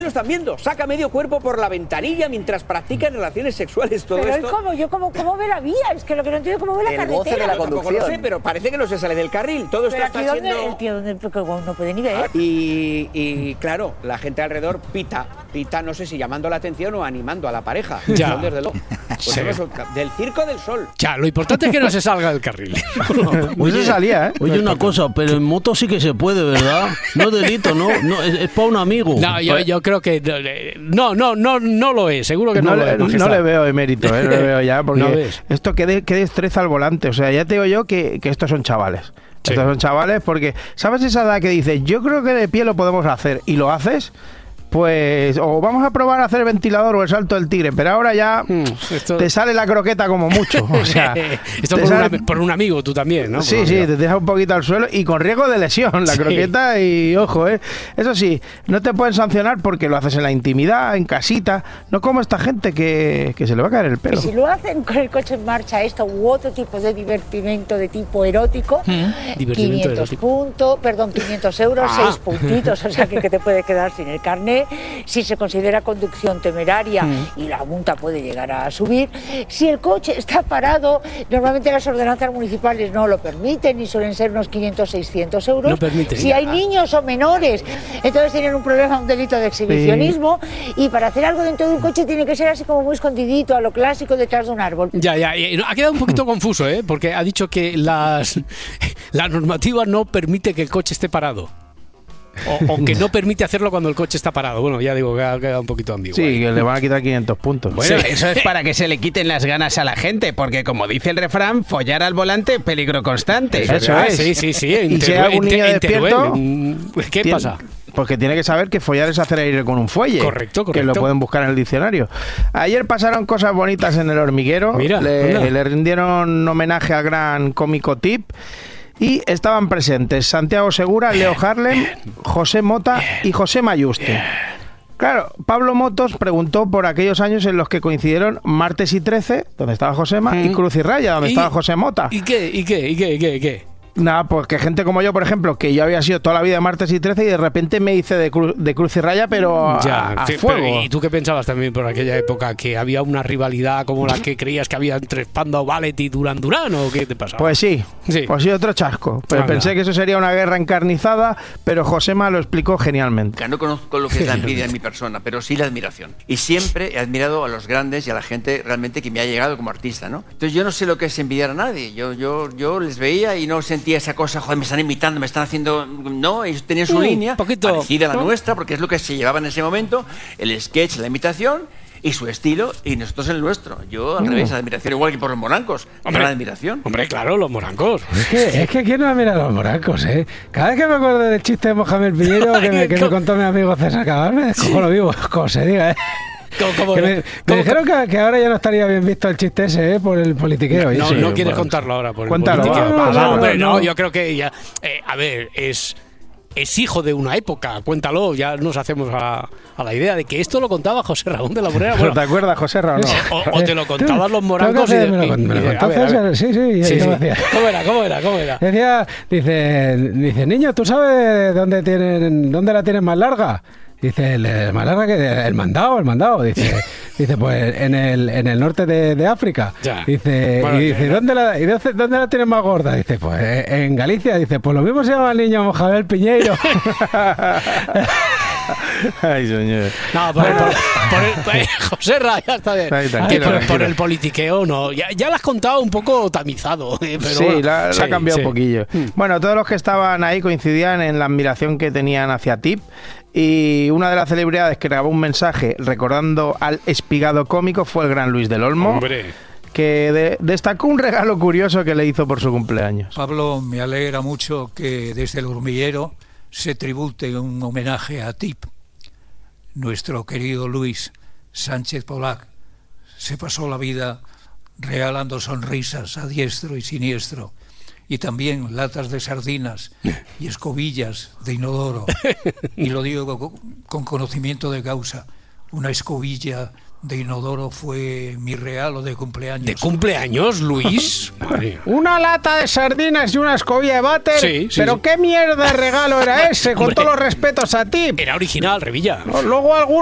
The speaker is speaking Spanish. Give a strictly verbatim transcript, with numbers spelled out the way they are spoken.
Lo están viendo, saca medio cuerpo por la ventanilla mientras practican relaciones sexuales, todo pero esto. Pero ¿cómo? Yo cómo, ¿cómo ve la vía? Es que lo que no entiendo es cómo ve la el carretera. goce de la conducción. Lo sé, pero parece que no se sale del carril. Todo esto pero está aquí donde, siendo... el tío donde, no puede ni ver. Y, y claro, la gente alrededor pita, pita, no sé si llamando la atención o animando a la pareja. Ya. Desde luego. Pues Sí. eso, del Circo del Sol. Ya, lo importante es que no se salga del carril. Hoy se salía, ¿eh? Oye, una cosa, pero en moto sí que se puede, ¿verdad? No es delito, ¿no? no es, es para un amigo. No, yo, yo creo que no, no, no, no lo es, seguro que no, no lo le, es. no Majestad. le veo emérito, ¿eh? No le veo ya, porque ¿No ves? esto que, de, que destreza al volante. O sea, ya te digo yo que, que estos son chavales. Sí. Estos son chavales porque, ¿sabes esa edad que dices, yo creo que de pie lo podemos hacer y lo haces? Pues, o vamos a probar a hacer ventilador o el salto del tigre, pero ahora ya Mm, esto... te sale la croqueta como mucho. O sea, esto te por, sale... una, por un amigo, tú también, ¿no? Por Sí, un sí, amigo. te deja un poquito al suelo y con riesgo de lesión la Sí. croqueta y ojo, ¿eh? Eso sí, no te pueden sancionar porque lo haces en la intimidad, en casita, no como esta gente que, que se le va a caer el Y pelo. si lo hacen con el coche en marcha, esto u otro tipo de divertimento de tipo erótico, Mm, divertimento quinientos erótico. puntos, perdón, quinientos euros, Ah. seis puntitos, o sea que, que te puede quedar sin el carné. Si se considera conducción temeraria Mm. y la multa puede llegar a subir. Si el coche está parado, normalmente las ordenanzas municipales no lo permiten y suelen ser unos quinientos, seiscientos euros. No permiten. Si hay niños o menores, entonces tienen un problema, un delito de exhibicionismo, y para hacer algo dentro de un coche tiene que ser así como muy escondidito, a lo clásico, detrás de un árbol. Ya, ya, y ha quedado un poquito confuso, ¿eh? Porque ha dicho que las, la normativa no permite que el coche esté parado. O, o que no permite hacerlo cuando el coche está parado. Bueno, ya digo que ha quedado un poquito ambiguo. Sí, ahí. que le van a quitar quinientos puntos. Bueno, Sí. eso es para que se le quiten las ganas a la gente, porque como dice el refrán, follar al volante, peligro constante. Eso Ah, es. Sí, sí, sí. En Y si hay Teruel- algún en Te- niño en despierto, Teruel, mm, ¿qué Tien- pasa? Porque tiene que saber que follar es hacer aire con un fuelle. Correcto, Que lo correcto. pueden buscar en el diccionario. Ayer pasaron cosas bonitas en el hormiguero. Mira, le, anda. le rindieron homenaje al gran cómico Tip. Y estaban presentes Santiago Segura, Leo Harlem, José Mota y José Mayuste. Claro, Pablo Motos preguntó por aquellos años en los que coincidieron Martes y trece, donde estaba Josema, Mm. y Cruz y Raya, donde ¿Y- estaba José Mota. ¿Y qué? ¿Y qué? ¿Y qué? ¿Y qué? ¿Y qué? Nada, pues que gente como yo, por ejemplo, que yo había sido toda la vida de Martes y trece y de repente me hice de, cru de Cruz y Raya, pero a, Ya, a sí, fuego. pero ¿y tú qué pensabas también por aquella época? ¿Que había una rivalidad como la que creías que había entre Spandau Ballet y Duran Duran o qué te pasaba? Pues sí, Sí. pues sí, otro chasco. Pero Anda. pensé que eso sería una guerra encarnizada, pero Josema lo explicó genialmente. No conozco lo que es la envidia en mi persona, pero sí la admiración. Y siempre he admirado a los grandes y a la gente realmente que me ha llegado como artista, ¿no? Entonces yo no sé lo que es envidiar a nadie. Yo, yo, yo les veía y no sentía esa cosa, joder, me están imitando, me están haciendo... No, ellos tenían su Mm, línea poquito, parecida a la ¿no? nuestra, porque es lo que se llevaba en ese momento, el sketch, la imitación y su estilo, y nosotros el nuestro. Yo, al revés, admiración, igual que por los morancos. Hombre. La admiración. Hombre, claro, los morancos. Es que, es que quién no ha mirado a los morancos, ¿eh? Cada vez que me acuerdo del chiste de Mohamed Piñero que me, que me contó mi amigo César Cabal, me descojo lo vivo, como se diga, ¿eh? ¿Cómo, cómo, Que me, me cómo- dijeron que, que ahora ya no estaría bien visto el chiste ese, ¿eh? Por el politiqueo. y No, eso. no quieres bueno. contarlo ahora por el Cuéntalo, politiqueo. va, Ah, va, va, hombre, no. no, yo creo que ya... eh, a ver, es... Es hijo de una época, cuéntalo, ya nos hacemos a, a la idea de que esto lo contaba José Ramón de la Morera. Bueno, ¿Te acuerdas, José Ra, o no? o, o te lo contaban los Tengo morancos que y, hacer- me lo, y- me lo y- contó a ver, a ver. César, sí, sí, y Sí, yo sí. lo hacía. ¿Cómo era? ¿Cómo era? ¿Cómo era? Decía, dice, dice, niño, ¿tú sabes dónde tienen, dónde la tienes más larga? Dice, el, el más larga que el mandado, el mandado. Dice, dice pues en el, en el norte de, de África. Ya. Dice, Bueno, y dice, ya. ¿dónde la, y dónde, dónde la tienes más gorda? Dice, pues en Galicia. Dice, pues lo mismo se llama el niño Mohamed Piñeiro. Ay, señor. No, por el, por, por el, por el- José Ra, ya está bien. Ay, Que tranquilo, por, tranquilo. por el politiqueo, no. Ya, ya lo has contado un poco tamizado. eh, Pero sí, bueno, la, la sí, ha cambiado sí. un poquillo. Mm. Bueno, todos los que estaban ahí coincidían en la admiración que tenían hacia Tip. Y una de las celebridades que grabó un mensaje recordando al espigado cómico fue el gran Luis del Olmo, Hombre. que de- destacó un regalo curioso que le hizo por su cumpleaños. Pablo, me alegra mucho que desde el hormiguero se tribute un homenaje a Tip. Nuestro querido Luis Sánchez Polac se pasó la vida regalando sonrisas a diestro y siniestro, y también latas de sardinas y escobillas de inodoro. Y lo digo con, con conocimiento de causa. Una escobilla de inodoro fue mi regalo de cumpleaños. ¿De cumpleaños, Luis? Una lata de sardinas y una escobilla de váter. Sí, sí, Pero sí. qué mierda de regalo era ese, con Hombre, todos los respetos a ti. Era original, Revilla. Luego algún